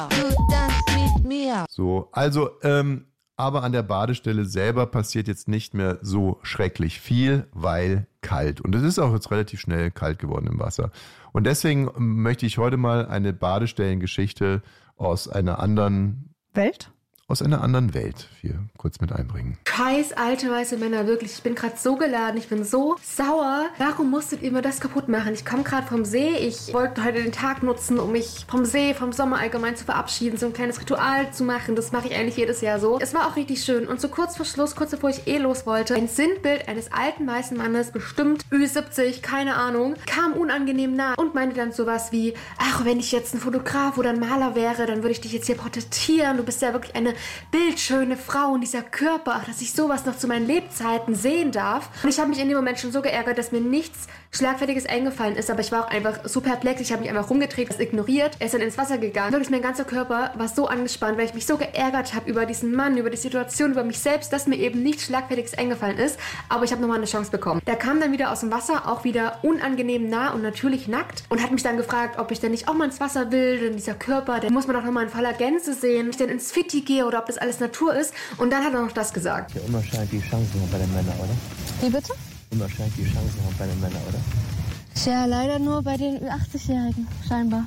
So, also, aber an der Badestelle selber passiert jetzt nicht mehr so schrecklich viel, weil kalt. Und es ist auch jetzt relativ schnell kalt geworden im Wasser. Und deswegen möchte ich heute mal eine Badestellengeschichte aus einer anderen Welt hier kurz mit einbringen. Scheiß alte weiße Männer, wirklich. Ich bin gerade so geladen, ich bin so sauer. Warum musstet ihr mir das kaputt machen? Ich komme gerade vom See. Ich wollte heute den Tag nutzen, um mich vom See, vom Sommer allgemein zu verabschieden, so ein kleines Ritual zu machen. Das mache ich eigentlich jedes Jahr so. Es war auch richtig schön. Und so kurz vor Schluss, kurz bevor ich los wollte, ein Sinnbild eines alten weißen Mannes, bestimmt Ü70, keine Ahnung, kam unangenehm nah und meinte dann sowas wie, ach, wenn ich jetzt ein Fotograf oder ein Maler wäre, dann würde ich dich jetzt hier porträtieren. Du bist ja wirklich eine bildschöne Frau und dieser Körper, ach, dass ich sowas noch zu meinen Lebzeiten sehen darf. Und ich habe mich in dem Moment schon so geärgert, dass mir nichts Schlagfertiges eingefallen ist, aber ich war auch einfach so perplex, ich habe mich einfach rumgedreht, das ignoriert. Er ist dann ins Wasser gegangen. Wirklich, mein ganzer Körper war so angespannt, weil ich mich so geärgert habe über diesen Mann, über die Situation, über mich selbst, dass mir eben nichts Schlagfertiges eingefallen ist, aber ich habe nochmal eine Chance bekommen. Der kam dann wieder aus dem Wasser, auch wieder unangenehm nah und natürlich nackt und hat mich dann gefragt, ob ich denn nicht auch mal ins Wasser will, denn dieser Körper, den muss man doch nochmal in voller Gänze sehen, ob ich denn ins Fitti gehe oder ob das alles Natur ist. Und dann hat er noch das gesagt. Ja, immer scheint die Chancen bei den Männern, oder? Wie bitte? Immer scheint die Chancen bei den Männern, oder? Tja, leider nur bei den 80-Jährigen, scheinbar.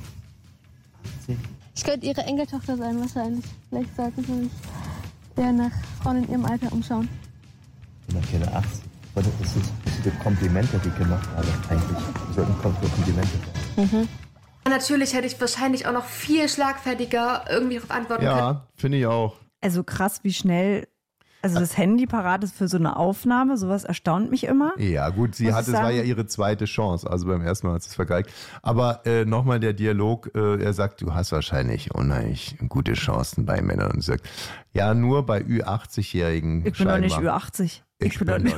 80? Ich könnte ihre Enkeltochter sein, wahrscheinlich. Vielleicht sollten sie sich eher nach Frauen in ihrem Alter umschauen. Immer keine 80. Das sind Komplimente, die ich gemacht habe, eigentlich. Das sollten Komplimente sein. Natürlich hätte ich wahrscheinlich auch noch viel schlagfertiger irgendwie darauf antworten können. Ja, finde ich auch. Also krass, wie schnell, also das Handy parat ist für so eine Aufnahme, sowas erstaunt mich immer. Ja gut, es war ja ihre zweite Chance, also beim ersten Mal hat sie es vergeigt. Aber nochmal der Dialog, er sagt, du hast wahrscheinlich unheimlich gute Chancen bei Männern. Und sagt, ja, nur bei Ü80-Jährigen. Ich bin doch nicht Ü80. Ich bin doch nicht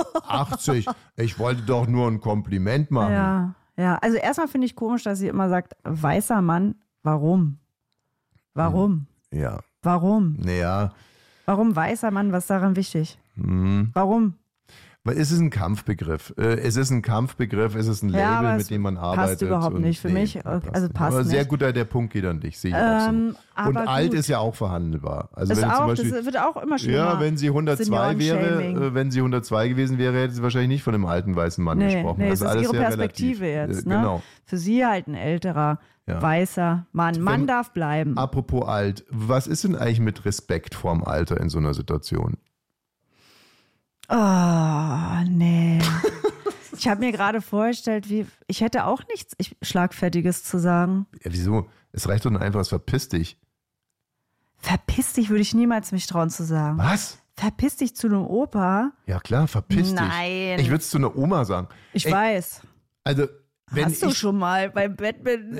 Ü80. Ich wollte doch nur ein Kompliment machen. Ja, also erstmal finde ich komisch, dass sie immer sagt, weißer Mann, warum? Warum? Ja. Warum? Naja. Warum weißer Mann? Was ist daran wichtig? Warum? Weil es ist ein Kampfbegriff. Es ist ein Label, mit dem man arbeitet. Passt überhaupt nicht für mich. Also passt aber nicht. sehr gut, der Punkt geht an dich, sehe ich auch so. Und alt ist ja auch verhandelbar. Also das, wenn auch, zum Beispiel, das wird auch immer schlimmer. Ja, wenn sie 102 wäre, wenn sie 102 gewesen wäre, hätte sie wahrscheinlich nicht von einem alten weißen Mann gesprochen. Nee, also das ist alles ihre Perspektive relativ. jetzt. Ne? Genau. Für sie halt ein älterer, weißer Mann. Mann darf bleiben. Apropos alt, was ist denn eigentlich mit Respekt vorm Alter in so einer Situation? Oh, nee. Ich habe mir gerade vorgestellt, ich hätte auch nichts Schlagfertiges zu sagen. Ja, wieso? Es reicht doch einfach, es verpiss dich. Verpiss dich würde ich niemals mich trauen zu sagen. Was? Verpiss dich zu einem Opa? Ja klar, verpiss dich. Nein. Ich würde es zu einer Oma sagen. Ich weiß. Also, wenn Hast du schon mal beim Badminton?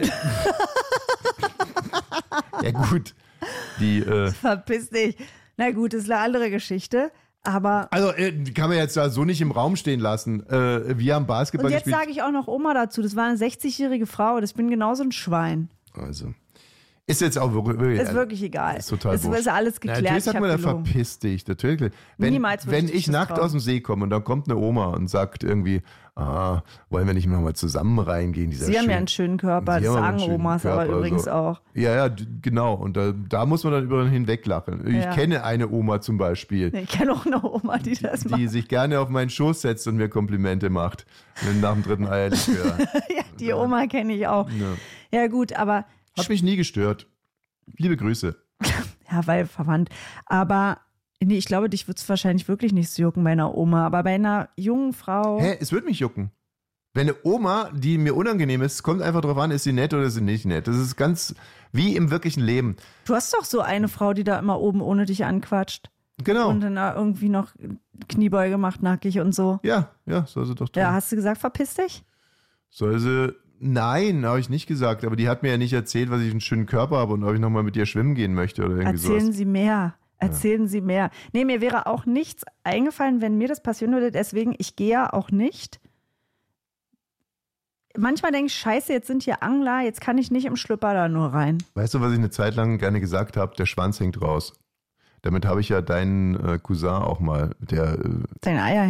Ja gut. Verpiss dich. Na gut, das ist eine andere Geschichte. Aber also kann man jetzt da so nicht im Raum stehen lassen. Wir haben Basketball gespielt. Und jetzt sage ich auch noch Oma dazu. Das war eine 60-jährige Frau. Ich bin genauso ein Schwein. Also ist jetzt auch wirklich, ist wirklich egal. Ist total es ist alles geklärt. Natürlich sagt man da, verpiss dich. Natürlich. Wenn ich nackt aus dem See komme und dann kommt eine Oma und sagt irgendwie, wollen wir nicht mal zusammen reingehen? Sie haben ja einen schönen Körper, das sagen Omas aber übrigens auch. Ja, genau. Und da muss man dann über hinweglachen. Ich kenne eine Oma zum Beispiel. Ich kenne auch eine Oma, die das macht. Die sich gerne auf meinen Schoß setzt und mir Komplimente macht. Nach dem dritten Eierlikör. Ja, die Oma kenne ich auch. Ja gut, aber... Hat mich nie gestört. Liebe Grüße. Ja, weil verwandt. Aber... Nee, ich glaube, dich wird es wahrscheinlich wirklich nicht so jucken bei einer Oma, aber bei einer jungen Frau... Es wird mich jucken. Wenn eine Oma, die mir unangenehm ist, kommt einfach drauf an, ist sie nett oder ist sie nicht nett. Das ist ganz wie im wirklichen Leben. Du hast doch so eine Frau, die da immer oben ohne dich anquatscht. Genau. Und dann irgendwie noch Kniebeuge macht, nackig und so. Ja, soll sie doch tun. Ja, hast du gesagt, verpiss dich? Soll sie... Nein, habe ich nicht gesagt. Aber die hat mir ja nicht erzählt, was ich einen schönen Körper habe und ob ich nochmal mit ihr schwimmen gehen möchte oder irgendwie sowas. Erzählen Sie mehr. Erzählen Sie mehr. Nee, mir wäre auch nichts eingefallen, wenn mir das passieren würde. Deswegen, ich gehe ja auch nicht. Manchmal denke ich, scheiße, jetzt sind hier Angler, jetzt kann ich nicht im Schlüpper da nur rein. Weißt du, was ich eine Zeit lang gerne gesagt habe? Der Schwanz hängt raus. Damit habe ich ja deinen Cousin auch mal, Dein Eier